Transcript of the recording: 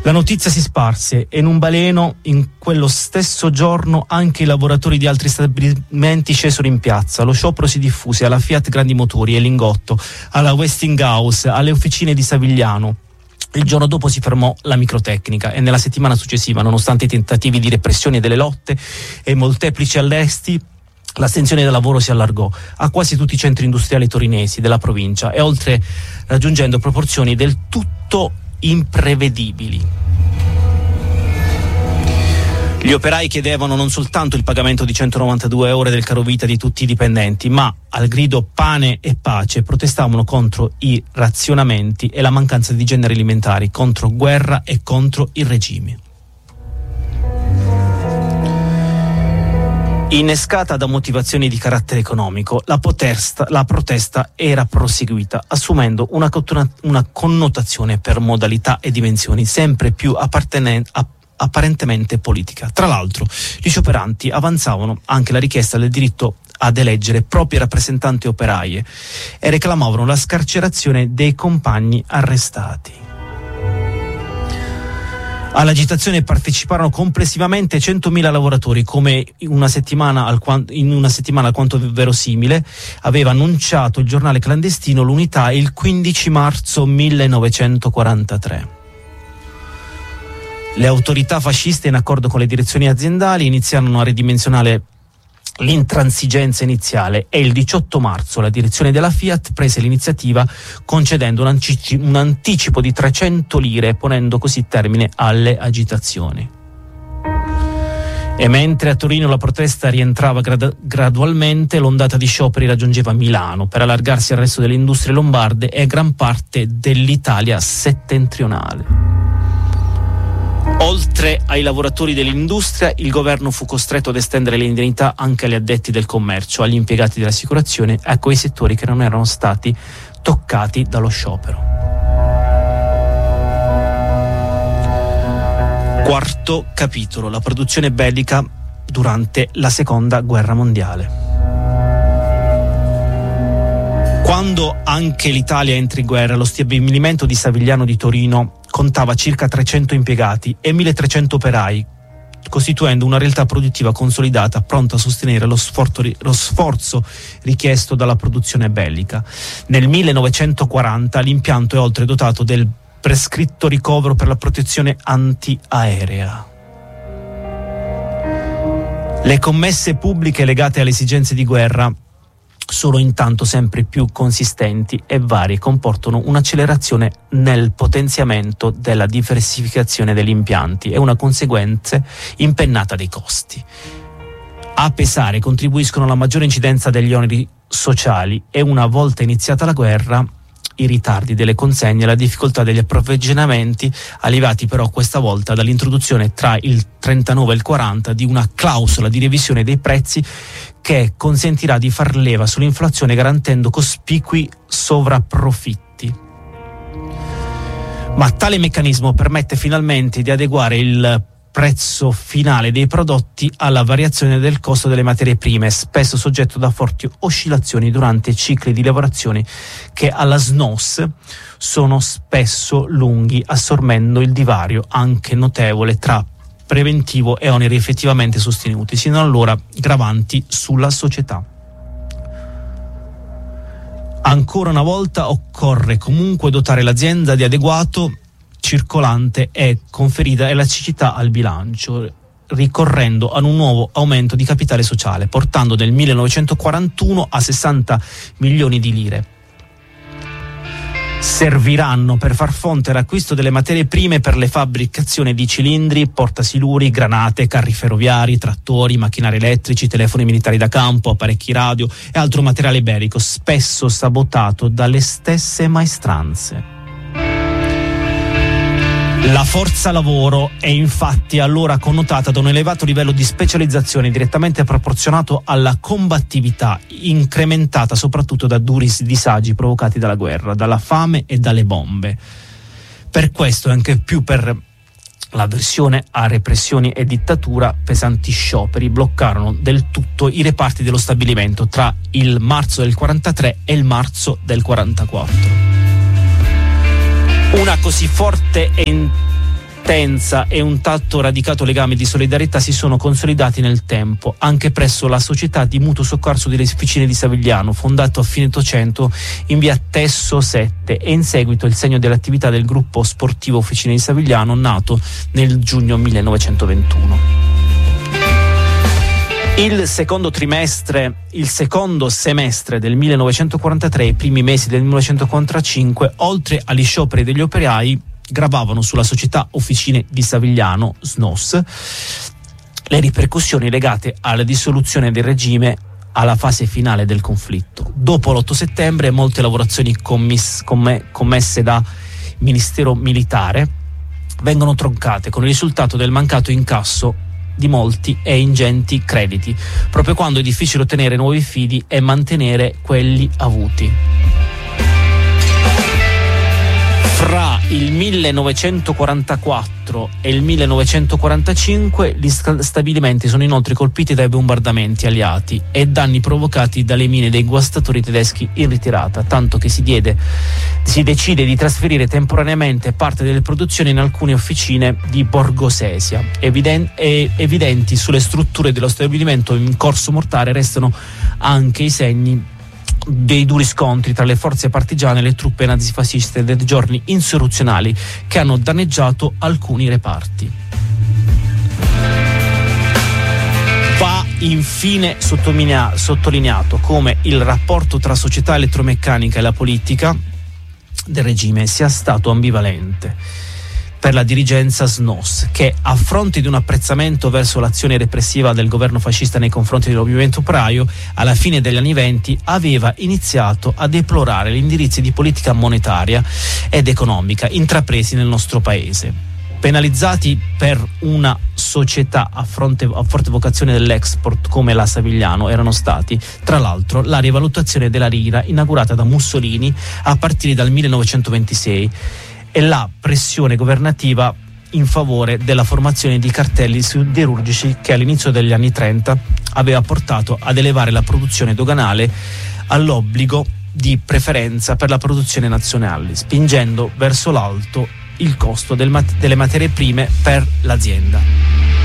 La notizia si sparse e in un baleno in quello stesso giorno anche i lavoratori di altri stabilimenti scesero in piazza. Lo sciopero si diffuse alla Fiat Grandi Motori e Lingotto, alla Westinghouse, alle officine di Savigliano. Il giorno dopo si fermò la Microtecnica e nella settimana successiva, nonostante i tentativi di repressione delle lotte e molteplici arresti, l'astensione da lavoro si allargò a quasi tutti i centri industriali torinesi della provincia e oltre raggiungendo proporzioni del tutto imprevedibili. Gli operai chiedevano non soltanto il pagamento di 192 ore del carovita di tutti i dipendenti, ma al grido pane e pace protestavano contro i razionamenti e la mancanza di generi alimentari, contro guerra e contro il regime. Innescata da motivazioni di carattere economico, la protesta era proseguita, assumendo una connotazione per modalità e dimensioni sempre più apparentemente politica. Tra l'altro, gli scioperanti avanzavano anche la richiesta del diritto ad eleggere proprie rappresentanti operaie e reclamavano la scarcerazione dei compagni arrestati. All'agitazione parteciparono complessivamente 100.000 lavoratori, come in una settimana alquanto verosimile aveva annunciato il giornale clandestino L'Unità il 15 marzo 1943. Le autorità fasciste, in accordo con le direzioni aziendali, iniziarono a ridimensionare l'intransigenza iniziale e il 18 marzo la direzione della Fiat prese l'iniziativa concedendo un anticipo di 300 lire, ponendo così termine alle agitazioni. E mentre a Torino la protesta rientrava gradualmente, l'ondata di scioperi raggiungeva Milano per allargarsi al resto delle industrie lombarde e gran parte dell'Italia settentrionale. Oltre ai lavoratori dell'industria, il governo fu costretto ad estendere le indennità anche agli addetti del commercio, agli impiegati dell'assicurazione e a quei settori che non erano stati toccati dallo sciopero. Quarto capitolo: la produzione bellica durante la Seconda Guerra Mondiale. Quando anche l'Italia entra in guerra, lo stabilimento di Savigliano di Torino contava circa 300 impiegati e 1.300 operai, costituendo una realtà produttiva consolidata, pronta a sostenere lo sforzo richiesto dalla produzione bellica. Nel 1940 l'impianto è oltre dotato del prescritto ricovero per la protezione antiaerea. Le commesse pubbliche legate alle esigenze di guerra sono intanto sempre più consistenti e varie, comportano un'accelerazione nel potenziamento della diversificazione degli impianti e una conseguenza impennata dei costi. A pesare contribuiscono la maggiore incidenza degli oneri sociali e, una volta iniziata la guerra, i ritardi delle consegne e la difficoltà degli approvvigionamenti, alleviati però questa volta dall'introduzione tra il 39 e il 40 di una clausola di revisione dei prezzi che consentirà di far leva sull'inflazione garantendo cospicui sovrapprofitti. Ma tale meccanismo permette finalmente di adeguare il prezzo finale dei prodotti alla variazione del costo delle materie prime, spesso soggetto da forti oscillazioni durante i cicli di lavorazione che alla SNOS sono spesso lunghi, assorbendo il divario anche notevole tra preventivo e oneri effettivamente sostenuti, sino allora gravanti sulla società. Ancora una volta occorre comunque dotare l'azienda di adeguato circolante e conferita elasticità al bilancio, ricorrendo ad un nuovo aumento di capitale sociale, portando nel 1941 a 60 milioni di lire. Serviranno per far fronte all'acquisto delle materie prime per le fabbricazioni di cilindri, portasiluri, granate, carri ferroviari, trattori, macchinari elettrici, telefoni militari da campo, apparecchi radio e altro materiale bellico, spesso sabotato dalle stesse maestranze. La forza lavoro è infatti allora connotata da un elevato livello di specializzazione direttamente proporzionato alla combattività, incrementata soprattutto da duri disagi provocati dalla guerra, dalla fame e dalle bombe. Per questo e anche più per l'avversione a repressioni e dittatura, pesanti scioperi bloccarono del tutto i reparti dello stabilimento tra il marzo del 43 e il marzo del 44. Una così forte e consistenza e un tatto radicato legame di solidarietà si sono consolidati nel tempo, anche presso la società di mutuo soccorso delle Officine di Savigliano, fondato a fine Ottocento in via Tesso 7, e in seguito il segno dell'attività del gruppo sportivo Officine di Savigliano, nato nel giugno 1921. Il secondo semestre del 1943 e i primi mesi del 1945, oltre agli scioperi degli operai, gravavano sulla società Officine di Savigliano, SNOS, le ripercussioni legate alla dissoluzione del regime alla fase finale del conflitto. Dopo l'8 settembre molte lavorazioni commesse da Ministero Militare vengono troncate, con il risultato del mancato incasso di molti e ingenti crediti, proprio quando è difficile ottenere nuovi fidi e mantenere quelli avuti. Fra il 1944 e il 1945 gli stabilimenti sono inoltre colpiti dai bombardamenti alleati e danni provocati dalle mine dei guastatori tedeschi in ritirata, tanto che si decide di trasferire temporaneamente parte delle produzioni in alcune officine di Borgosesia. Evidenti sulle strutture dello stabilimento in corso mortale restano anche i segni dei duri scontri tra le forze partigiane e le truppe nazifasciste dei giorni insurrezionali che hanno danneggiato alcuni reparti. Va infine sottolineato come il rapporto tra società elettromeccanica e la politica del regime sia stato ambivalente per la dirigenza SNOS, che a fronte di un apprezzamento verso l'azione repressiva del governo fascista nei confronti del movimento operaio, alla fine degli anni '20 aveva iniziato a deplorare gli indirizzi di politica monetaria ed economica intrapresi nel nostro paese. Penalizzati per una società a forte vocazione dell'export come la Savigliano erano stati, tra l'altro, la rivalutazione della lira inaugurata da Mussolini a partire dal 1926 e la pressione governativa in favore della formazione di cartelli siderurgici che all'inizio degli anni 30 aveva portato ad elevare la produzione doganale all'obbligo di preferenza per la produzione nazionale, spingendo verso l'alto il costo delle materie prime per l'azienda.